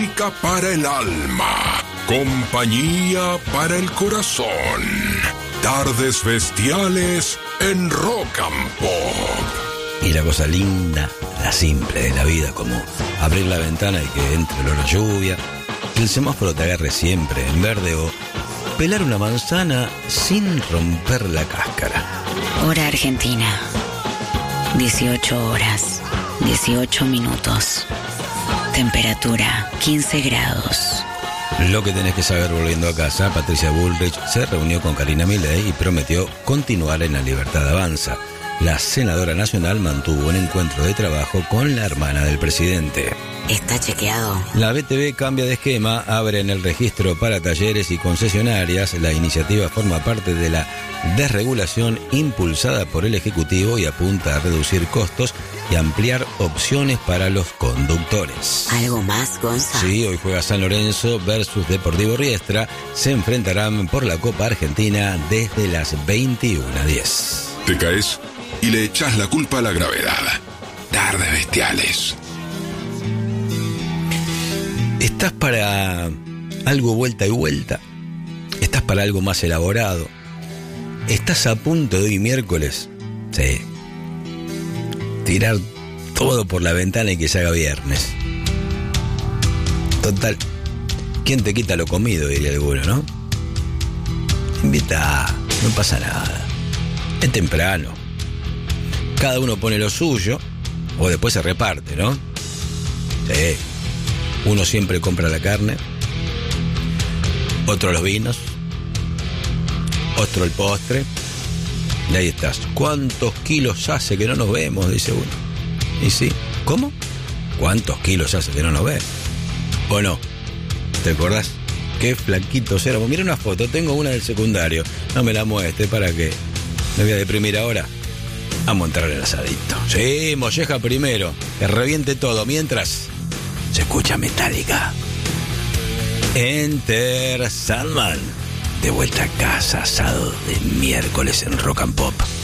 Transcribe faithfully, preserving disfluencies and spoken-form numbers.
música para el alma, compañía para el corazón. Tardes bestiales en Rock and Pop. Y la cosa linda, la simple de la vida, como abrir la ventana y que entre el olor a lluvia, que el semáforo te agarre siempre en verde o pelar una manzana sin romper la cáscara. Hora Argentina. dieciocho horas, dieciocho minutos. Temperatura quince grados. Lo que tenés que saber volviendo a casa, Patricia Bullrich se reunió con Karina Milei y prometió continuar en La Libertad Avanza. La senadora nacional mantuvo un encuentro de trabajo con la hermana del presidente. ¿Está chequeado? La B T V cambia de esquema, abre en el registro para talleres y concesionarias. La iniciativa forma parte de la desregulación impulsada por el Ejecutivo y apunta a reducir costos y ampliar opciones para los conductores. ¿Algo más, Gonza? Sí, hoy juega San Lorenzo versus Deportivo Riestra. Se enfrentarán por la Copa Argentina desde las veintiuna diez. Te caes y le echás la culpa a la gravedad. Tardes bestiales. ¿Estás para algo vuelta y vuelta? ¿Estás para algo más elaborado? ¿Estás a punto de hoy miércoles? Sí. Tirar todo por la ventana y que se haga viernes. Total, ¿quién te quita lo comido? Diría alguno, ¿no? Invita, no pasa nada. Es temprano. Cada uno pone lo suyo o después se reparte, ¿no? Sí. Uno siempre compra la carne, otro los vinos, otro el postre, y ahí estás. ¿Cuántos kilos hace que no nos vemos? Dice uno. Y sí, ¿cómo? ¿Cuántos kilos hace que no nos ves? ¿O no? ¿Te acordás? Qué flaquitos éramos. Mira una foto, tengo una del secundario. No me la muestre, ¿para qué? Me voy a deprimir ahora. A montar el asadito. Sí, molleja primero, que reviente todo, mientras se escucha Metallica. Enter Sandman. De vuelta a casa, asado de miércoles en Rock and Pop.